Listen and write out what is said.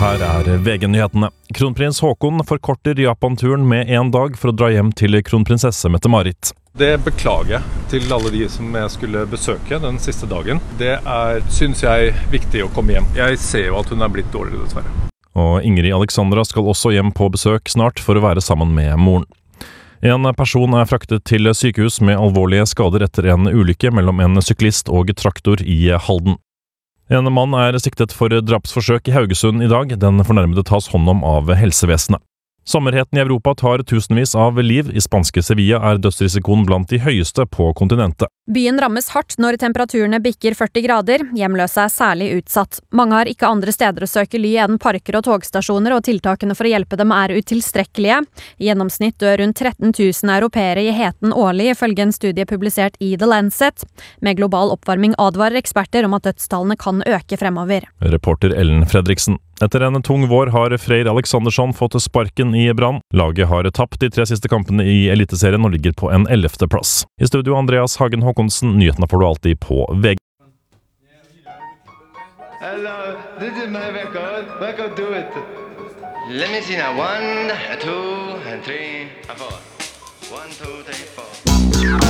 Her VG-nyhetene. Kronprins Håkon forkorter Japan-turen med 1 dag for å dra hjem til kronprinsesse Mette-Marit. Det beklager jeg til alle de som jeg skulle besøke den siste dagen. Det synes jeg, viktig å komme hjem. Jeg ser jo at hun blitt dårligere, dessverre. Og Ingrid Alexandra skal også hjem på besøk snart for å være sammen med moren. En person fraktet til sykehus med alvorlige skader etter en ulykke mellom en syklist og traktor i Halden. En mann siktet for drapsforsøk i Haugesund i dag. Den fornærmede tas hånd om av helsevesenet. Sommerheten i Europa tar tusenvis av liv. I spanske Sevilla dødsrisikoen blant de høyeste på kontinentet. Byen rammes hardt når temperaturene bikker 40 grader. Hjemløse særlig utsatt. Mange har ikke andre steder å søke ly enn parker og togstasjoner, og tiltakene for å hjelpe dem utilstrekkelige. I gjennomsnitt dør rundt 13 000 europeere i heten årlig, ifølge en studie publisert i The Lancet. Med global oppvarming advarer eksperter om at dødstallene kan øke fremover. Reporter Ellen Fredriksen. Etter en tung vår har Freyr Alexandersson fått sparken i Brann. Laget har tapt de 3 siste kampene i Eliteserien og ligger på en 11. plass. I studio Andreas Hagen Håkonsen, nyhetene får du alltid på VG. Hello, this is my record. Record, do it. Let me see now. 1, 2, and 3, and 4. 1, 2, 3, 4.